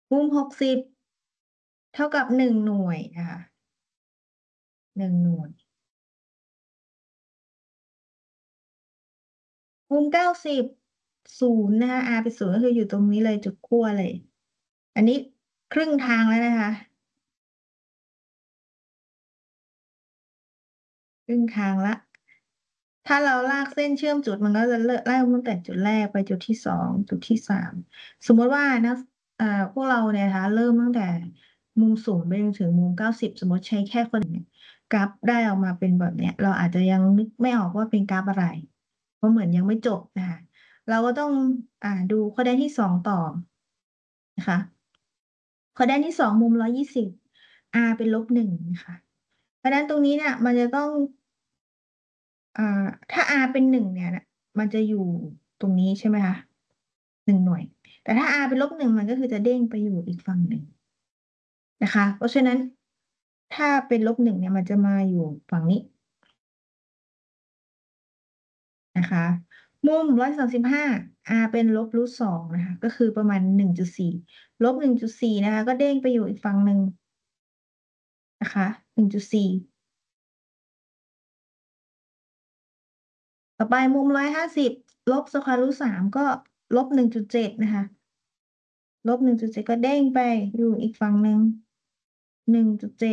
มุม60เท่ากับ1 หน่วยนะคะ1 หน่วยมุม900นะคะ r เป็น0ก็คืออยู่ตรงนี้เลยจุดขั้วเลยอันนี้ครึ่งทางแล้วนะคะครึ่งทางละถ้าเราลากเส้นเชื่อมจุดมันก็จะเริ่มตั้งแต่จุดแรกไปจุดที่2จุดที่3สมมติว่านะพวกเราเนี่ยนะคะเริ่มตั้งแต่มุม0ไปจนถึงมุม90สมมติใช้แค่คนเนี่ยกราฟได้ออกมาเป็นแบบเนี้ยเราอาจจะยังนึกไม่ออกว่าเป็นกราฟอะไรเพราะเหมือนยังไม่จบนะคะเราก็ต้องดูข้อได้ที่2ต่อนะคะข้อได้ที่2มุม120 r เป็น-1นะคะเพราะฉะนั้นตรงนี้เนี่ยมันจะต้องอ่าถ้า r เป็น1เนี่ยนะมันจะอยู่ตรงนี้ใช่ไหมคะ1 หน่วยแต่ถ้า r เป็น-1มันก็คือจะเด้งไปอยู่อีกฝั่งหนึ่งนะคะเพราะฉะนั้นถ้าเป็น-1เนี่ยมันจะมาอยู่ฝั่งนี้นะคะมุม135 r เป็น-2นะคะก็คือประมาณ1.4-1.4นะคะก็เด้งไปอยู่อีกฝั่งหนึ่งนะคะ1.4ต่อไปมุม150ลบสแควร์รูท 3ก็-1.7นะคะ-1.7ก็เด้งไปอยู่อีกฝั่งหนึ่ง1.7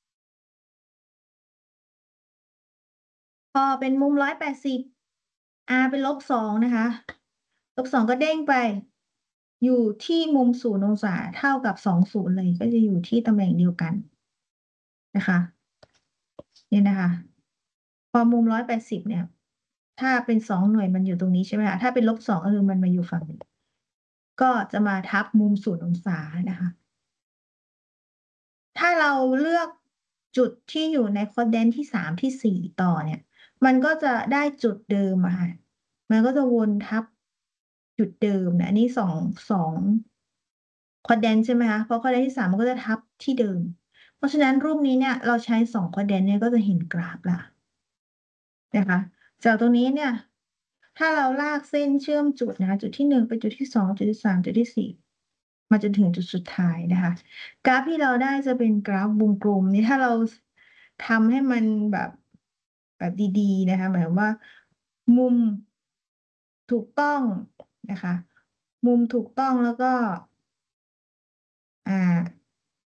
พอเป็นมุม180 r เป็น-2นะคะ-2ก็เด้งไปอยู่ที่มุม0 องศาเท่ากับ20เลยก็จะอยู่ที่ตำแหน่งเดียวกันนะคะเนี่ยนะคะพอมุม180เนี่ยถ้าเป็น2 หน่วยมันอยู่ตรงนี้ใช่ไหมคะถ้าเป็น-2ก็คือมันมาอยู่ฝั่งนี้ก็จะมาทับมุม0 องศานะคะ ถ้าเราเลือกจุดที่อยู่ในควอดแดนที่3ที่4ต่อเนี่ยมันก็จะได้จุดเดิมอะค่ะมันก็จะวนทับจุดเดิมเนี่ยอันนี้สองควอดแดนใช่ไหมคะเพราะควอดแดนที่3มันก็จะทับที่เดิมเพราะฉะนั้นรูปนี้เนี่ยเราใช้2ควอดแดนเนี่ยก็จะเห็นกราฟละนะคะจากตรงนี้เนี่ยถ้าเราลากเส้นเชื่อมจุดนะคะจุดที่1ไปจุดที่2จุดที่3จุดที่4 มาจนถึงจุดสุดท้ายนะคะกราฟที่เราได้จะเป็นกราฟวงกลมนี่ถ้าเราทำให้มันแบบดีๆนะคะหมายความว่ามุมถูกต้องนะคะมุมถูกต้องแล้วก็อ่า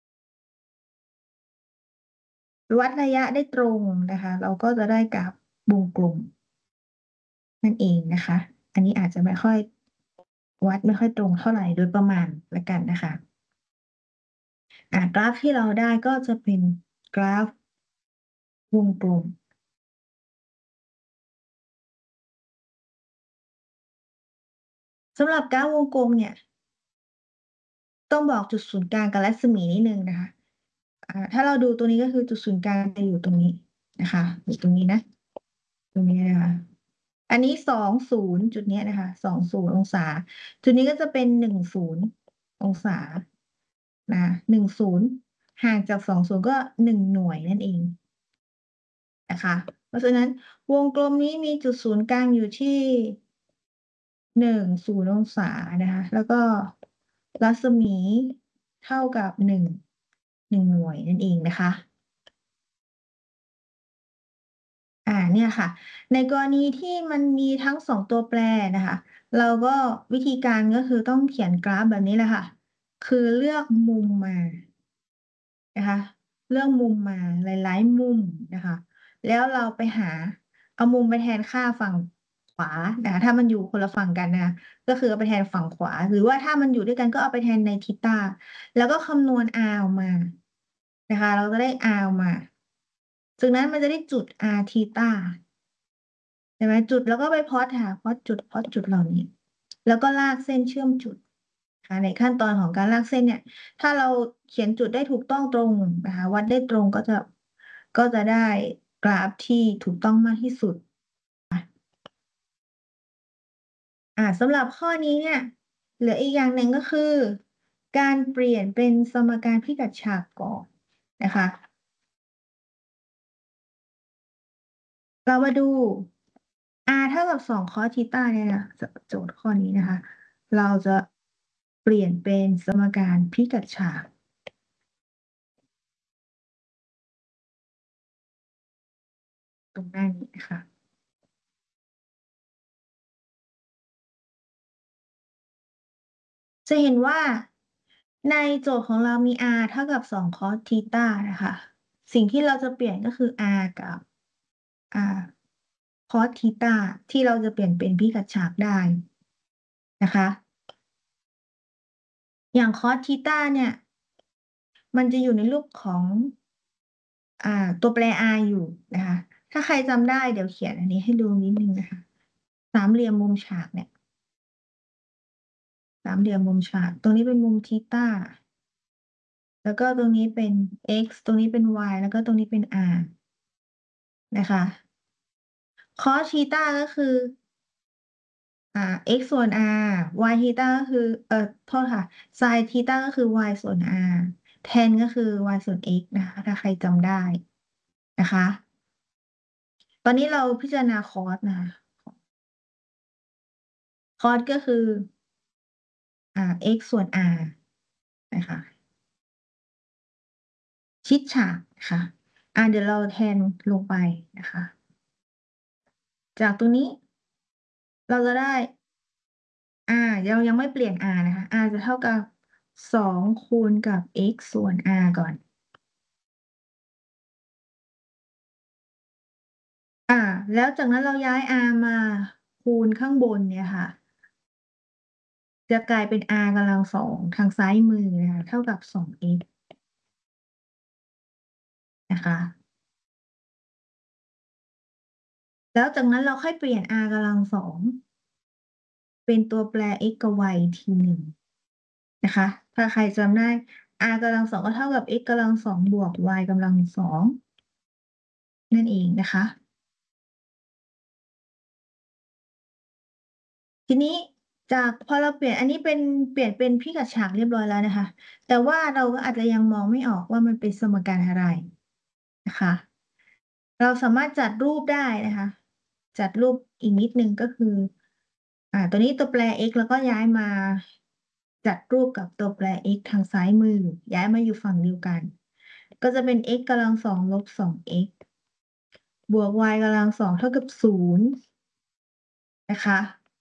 วัดระยะได้ตรงนะคะเราก็จะได้กราฟวงกลมนั่นเองนะคะอันนี้อาจจะไม่ค่อยวัดไม่ค่อยตรงเท่าไหร่โดยประมาณละกันนะคะกราฟที่เราได้ก็จะเป็นกราฟวงกลม สำหรับกราฟวงกลมเนี่ยต้องบอกจุดศูนย์กลางกับรัศมีนิดนึงนะคะถ้าเราดูตัวนี้ก็คือจุดศูนย์กลางจะอยู่ตรงนี้นะคะอยู่ตรงนี้นะตรงนี้นะคะอันนี้20จุดเนี้ยนะคะ20 องศาจุดนี้ก็จะเป็น10 องศานะ10ห่างจาก20ก็1 หน่วยนั่นเองนะคะเพราะฉะนั้นวงกลมนี้มีจุดศูนย์กลางอยู่ที่10 องศานะคะแล้วก็รัศมีเท่ากับหนึ่งหน่วยนั่นเองนะคะเนี่ยค่ะในกรณีที่มันมีทั้ง2 ตัวแปรนะคะเราก็วิธีการก็คือต้องเขียนกราฟแบบนี้แหละค่ะคือเลือกมุมมานะคะเลือกมุมมาหลายๆมุมนะคะแล้วเราไปหาเอามุมไปแทนค่าฝั่งขวานะคะถ้ามันอยู่คนละฝั่งกันนะคะก็คือเอาไปแทนฝั่งขวาหรือว่าถ้ามันอยู่ด้วยกันก็เอาไปแทนในทีตาแล้วก็คำนวณ r ออกมานะคะเราจะได้ r ออกมาจากนั้นมันจะได้จุด r ทีตาใช่ไหมจุดแล้วก็ไปพลอตค่ะพลอตจุดเหล่านี้แล้วก็ลากเส้นเชื่อมจุดค่ะในขั้นตอนของการลากเส้นเนี่ยถ้าเราเขียนจุดได้ถูกต้องตรงนะคะวัดได้ตรงก็จะได้กราฟที่ถูกต้องมากที่สุดสำหรับข้อนี้เนี่ยเหลืออีกอย่างหนึ่งก็คือการเปลี่ยนเป็นสมการพิกัดฉากก่อนนะคะเรามาดู r เท่ากับ2 คอสทีต้าเนี่ยนะโจทย์ข้อนี้นะคะเราจะเปลี่ยนเป็นสมการพิกัดฉากตรงหน้านี้นะคะจะเห็นว่าในโจทย์ของเรามี r เท่ากับ2 cos ทีตานะคะสิ่งที่เราจะเปลี่ยนก็คือ r กับ r cos ทีตาที่เราจะเปลี่ยนเป็นพิกัดฉากได้นะคะอย่าง cos ทีตาเนี่ยมันจะอยู่ในรูปของอ่าตัวแปร r อยู่นะคะถ้าใครจำได้เดี๋ยวเขียนอันนี้ให้ดูนิดนึงนะคะสามเหลี่ยมมุมฉากเนี่ยสามเหลี่ยมมุมฉากตรงนี้เป็นมุมทีตาแล้วก็ตรงนี้เป็น x ตรงนี้เป็น y แล้วก็ตรงนี้เป็น r นะคะ cos ทีตาก็คือx ส่วน r y ทีตาก็คือโทษค่ะ sin ทีตาก็คือ y ส่วน r tan ก็คือ y ส่วน x นะคะถ้าใครจำได้นะคะตอนนี้เราพิจารณา cos นะคะ cos ก็คือx ส่วน r นะคะชิดฉากค่ะเดี๋ยวเราแทนลงไปนะคะจากตรงนี้เราจะได้ เรายังไม่เปลี่ยน นะคะ จะเท่ากับ2 คูณกับ x ส่วน ก่อนแล้วจากนั้นเราย้าย มาคูณข้างบนเนี่ยค่ะจะกลายเป็น กำลังสองทางซ้ายมือนะคะเท่ากับ 2x นะคะแล้วจากนั้นเราค่อยเปลี่ยน กำลังสองเป็นตัวแปร x กับ y อีกทีหนึ่งนะคะถ้าใครจำได้ กำลังสองก็เท่ากับ x กำลังสองบวก y กำลังสองนั่นเองนะคะ ทีนี้จากพอเราเปลี่ยนอันนี้เป็นเปลี่ยนเป็นพิกัดฉากเรียบร้อยแล้วนะคะแต่ว่าเราก็อาจจะยังมองไม่ออกว่ามันเป็นสมการอะไรนะคะเราสามารถจัดรูปได้นะคะจัดรูปอีกนิดนึงก็คือตัวนี้ตัวแปร x แล้วก็ย้ายมาจัดรูปกับตัวแปร x ทางซ้ายมือย้ายมาอยู่ฝั่งเดียวกันก็จะเป็น x กำลังสองลบสอง x บวก y กำลังสองเท่ากับ0นะคะ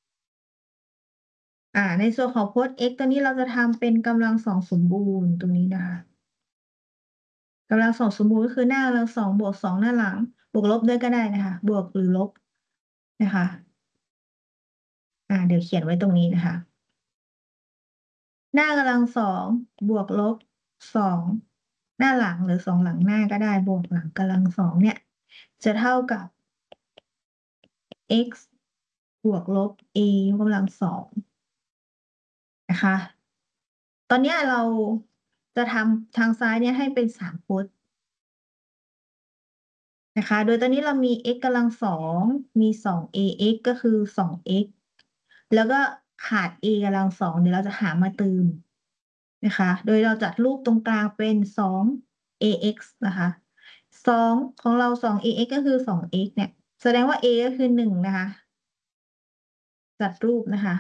ในส่วนของโพจน์ x ตัวนี้เราจะทำเป็นกำลังสองสมบูรณ์ตรงนี้นะคะกำลังสองสมบูรณ์ก็คือหน้ากำลังสองบวกสองหน้าหลังบวกลบด้วยก็ได้นะคะบวกหรือลบนะคะเดี๋ยวเขียนไว้ตรงนี้นะคะหน้ากำลังสองบวกลบสองหน้าหลังหรือสองหลังหน้าก็ได้บวกหลังกำลังสองเนี่ยจะเท่ากับ x บวกลบ ยกกำลังสองนะคะตอนเนี้ยเราจะทำทางซ้ายเนี่ยให้เป็นสามพจน์ นะคะโดยตอนนี้เรามี x กำลังสองมี2ax ก็คือ2x แล้วก็ขาด a กำลังสองเดี๋ยวเราจะหามาเติมนะคะโดยเราจัดรูปตรงกลางเป็น2ax นะคะ2ของเรา2ax ก็คือ2x เนี่ยแสดงว่า a ก็คือ1นะคะจัดรูปนะคะ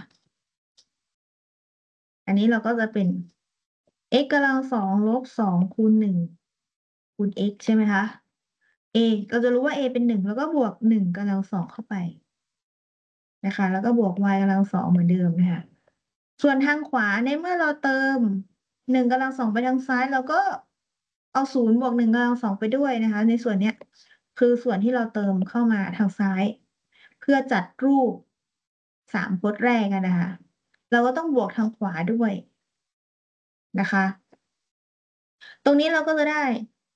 อันนี้เราก็จะเป็น x กำลังสองลบ2คูณ1คูณ x ใช่ไหมคะ a เราจะรู้ว่า a เป็น1แล้วก็บวก1กำลังสองเข้าไป นะคะแล้วก็บวก y กำลังสองเหมือนเดิมนะคะส่วนทางขวาในเมื่อเราเติม1กำลังสองไปทางซ้ายเราก็เอา0บวก1กำลังสองไปด้วยนะคะในส่วนเนี้ยคือส่วนที่เราเติมเข้ามาทางซ้ายเพื่อจัดรูป3พจน์แรกกันนะคะเราก็ต้องบวกทางขวาด้วยนะคะตรงนี้เราก็จะได้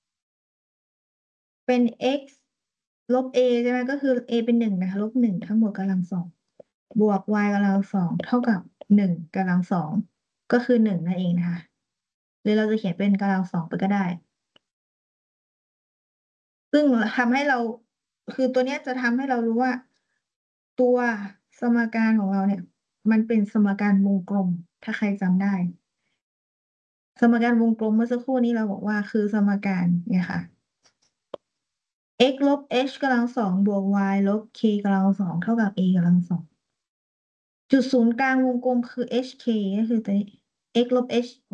เป็น x ลบ a ใช่ไหมก็คือ a เป็น1นะคะลบ1ทั้งหมดกำลังสอง บวก y กำลังสองเท่ากับ1 กำลัง 2ก็คือ1นั่นเองนะคะหรือเราจะเขียนเป็นกำลังสองไปก็ได้ซึ่งทำให้เราคือตัวเนี้ยจะทำให้เรารู้ว่าตัวสมการของเราเนี่ยมันเป็นสมการวงกลมถ้าใครจำได้สมการวงกลมเมื่อสักครู่นี้เราบอกว่าคือสมการเนี่ยค่ะ x ลบ h กำลังสองบวก y ลบ k กำลังสองเท่ากับ a กำลังสองจุดศูนย์กลางวงกลมคือ hk ก็คือตัวนี้ x ลบ h